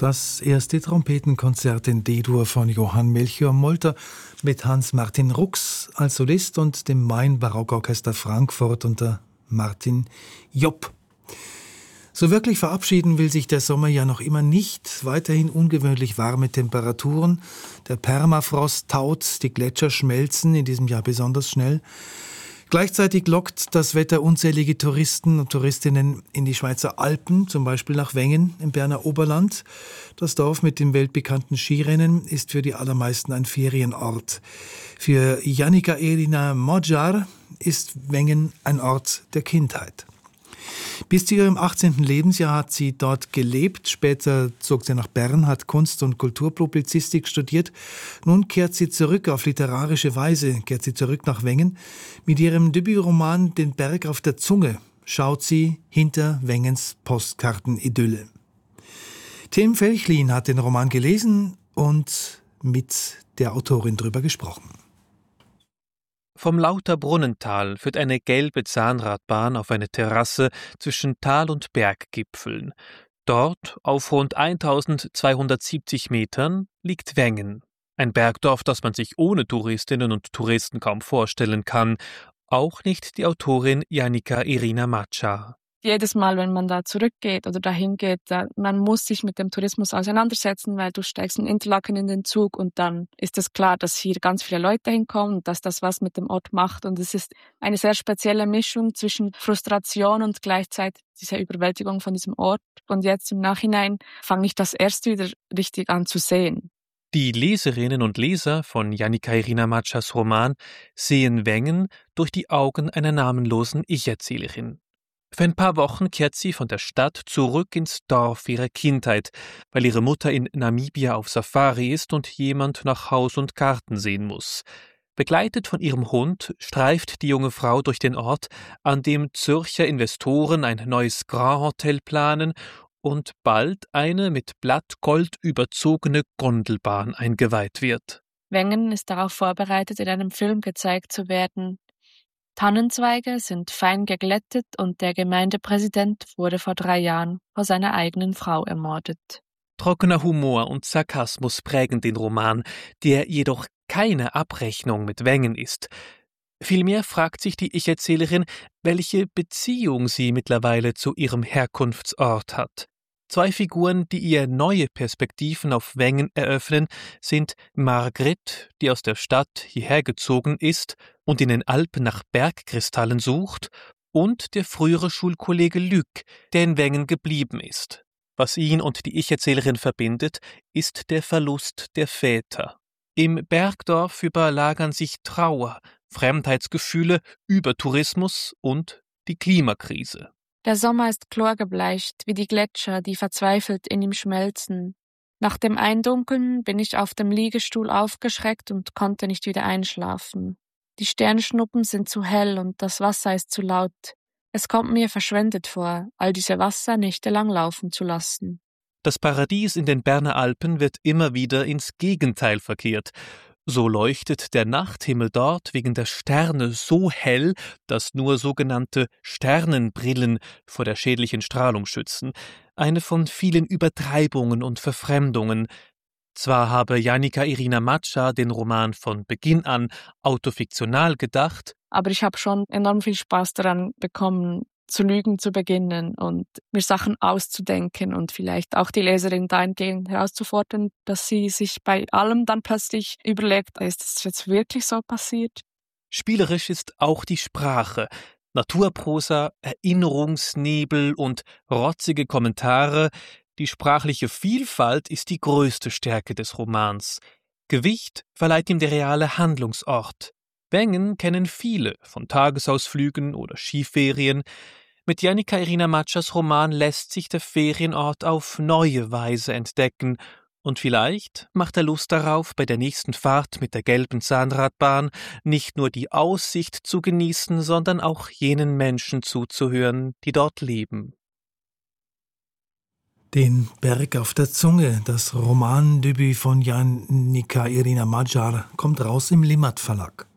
Das erste Trompetenkonzert in D-Dur von Johann Melchior Molter mit Hans-Martin Rux als Solist und dem Main-Barockorchester Frankfurt unter Martin Jopp. So wirklich verabschieden will sich der Sommer ja noch immer nicht. Weiterhin ungewöhnlich warme Temperaturen. Der Permafrost taut, die Gletscher schmelzen, in diesem Jahr besonders schnell. Gleichzeitig lockt das Wetter unzählige Touristen und Touristinnen in die Schweizer Alpen, zum Beispiel nach Wengen im Berner Oberland. Das Dorf mit dem weltbekannten Skirennen ist für die allermeisten ein Ferienort. Für Jannika Erina Modjar ist Wengen ein Ort der Kindheit. Bis zu ihrem 18. Lebensjahr hat sie dort gelebt. Später zog sie nach Bern, hat Kunst- und Kulturpublizistik studiert. Nun kehrt sie zurück auf literarische Weise, kehrt sie zurück nach Wengen. Mit ihrem Debütroman »Den Berg auf der Zunge« schaut sie hinter Wengens Postkartenidylle. Tim Felchlin hat den Roman gelesen und mit der Autorin drüber gesprochen. Vom Lauterbrunnental führt eine gelbe Zahnradbahn auf eine Terrasse zwischen Tal- und Berggipfeln. Dort, auf rund 1270 Metern, liegt Wengen. Ein Bergdorf, das man sich ohne Touristinnen und Touristen kaum vorstellen kann. Auch nicht die Autorin Jannika Erina Modjar. Jedes Mal, wenn man da zurückgeht oder dahin geht, man muss sich mit dem Tourismus auseinandersetzen, weil du steigst in Interlaken in den Zug und dann ist es klar, dass hier ganz viele Leute hinkommen und dass das was mit dem Ort macht. Und es ist eine sehr spezielle Mischung zwischen Frustration und gleichzeitig dieser Überwältigung von diesem Ort. Und jetzt im Nachhinein fange ich das erst wieder richtig an zu sehen. Die Leserinnen und Leser von Jannika Erina Modjars Roman sehen Wengen durch die Augen einer namenlosen Ich-Erzählerin. Für ein paar Wochen kehrt sie von der Stadt zurück ins Dorf ihrer Kindheit, weil ihre Mutter in Namibia auf Safari ist und jemand nach Haus und Garten sehen muss. Begleitet von ihrem Hund streift die junge Frau durch den Ort, an dem Zürcher Investoren ein neues Grand Hotel planen und bald eine mit Blattgold überzogene Gondelbahn eingeweiht wird. Wengen ist darauf vorbereitet, in einem Film gezeigt zu werden. Tannenzweige sind fein geglättet und der Gemeindepräsident wurde vor 3 Jahren vor seiner eigenen Frau ermordet. Trockener Humor und Sarkasmus prägen den Roman, der jedoch keine Abrechnung mit Wengen ist. Vielmehr fragt sich die Ich-Erzählerin, welche Beziehung sie mittlerweile zu ihrem Herkunftsort hat. 2 Figuren, die ihr neue Perspektiven auf Wengen eröffnen, sind Margrit, die aus der Stadt hierher gezogen ist und in den Alpen nach Bergkristallen sucht, und der frühere Schulkollege Luc, der in Wengen geblieben ist. Was ihn und die Ich-Erzählerin verbindet, ist der Verlust der Väter. Im Bergdorf überlagern sich Trauer, Fremdheitsgefühle, Übertourismus und die Klimakrise. Der Sommer ist chlorgebleicht, wie die Gletscher, die verzweifelt in ihm schmelzen. Nach dem Eindunkeln bin ich auf dem Liegestuhl aufgeschreckt und konnte nicht wieder einschlafen. Die Sternschnuppen sind zu hell und das Wasser ist zu laut. Es kommt mir verschwendet vor, all diese Wasser nächtelang laufen zu lassen. Das Paradies in den Berner Alpen wird immer wieder ins Gegenteil verkehrt. So leuchtet der Nachthimmel dort wegen der Sterne so hell, dass nur sogenannte Sternenbrillen vor der schädlichen Strahlung schützen. Eine von vielen Übertreibungen und Verfremdungen. Zwar habe Jannika Erina Modjar den Roman von Beginn an autofiktional gedacht, aber ich habe schon enorm viel Spaß daran bekommen, zu lügen zu beginnen und mir Sachen auszudenken und vielleicht auch die Leserin dahingehend herauszufordern, dass sie sich bei allem dann plötzlich überlegt, ist das jetzt wirklich so passiert? Spielerisch ist auch die Sprache. Naturprosa, Erinnerungsnebel und rotzige Kommentare. Die sprachliche Vielfalt ist die größte Stärke des Romans. Gewicht verleiht ihm der reale Handlungsort. Wengen kennen viele, von Tagesausflügen oder Skiferien. Mit Jannika Erina Modjars Roman lässt sich der Ferienort auf neue Weise entdecken und vielleicht macht er Lust darauf, bei der nächsten Fahrt mit der gelben Zahnradbahn nicht nur die Aussicht zu genießen, sondern auch jenen Menschen zuzuhören, die dort leben. Den Berg auf der Zunge, das Romandebüt von Jannika Erina Modjar, kommt raus im Limmat Verlag.